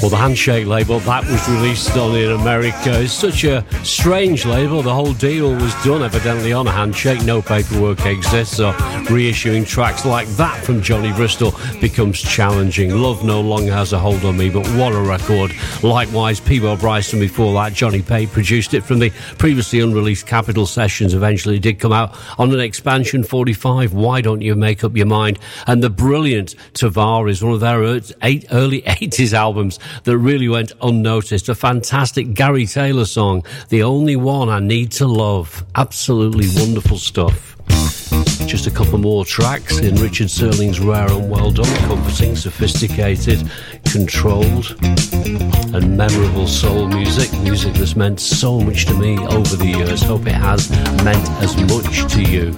Well, the Handshake label, that was released on in America. It's such a strange label. The whole deal was done evidently on a handshake. No paperwork exists, so reissuing tracks like that from Johnny Bristol becomes challenging. Love no longer has a hold on me, but what a record. Likewise, Peabo Bryson before that. Johnny Pate produced it from the previously unreleased Capitol Sessions. Eventually it did come out on an expansion 45. Why Don't You Make Up Your Mind? And the brilliant Tavares, one of their early 80s albums that really went unnoticed. A fantastic Gary Taylor song, The Only One I Need to Love. Absolutely wonderful stuff. Just a couple more tracks in Richard Serling's rare and well done, comforting, sophisticated, controlled and memorable soul music that's meant so much to me over the years. Hope it has meant as much to you.